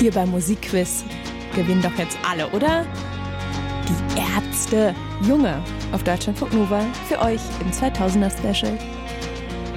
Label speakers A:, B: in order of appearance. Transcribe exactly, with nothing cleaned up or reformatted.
A: hier beim Musikquiz gewinnen doch jetzt alle, oder? Die Ärzte. Junge auf Deutschlandfunk Nova für euch im zweitausender Special.